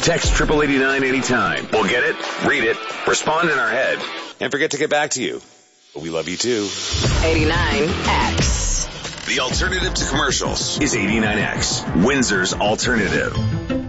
Text 8889 anytime. We'll get it, read it, respond in our head, and forget to get back to you. But we love you too. 89X. The alternative to commercials is 89X, Windsor's alternative.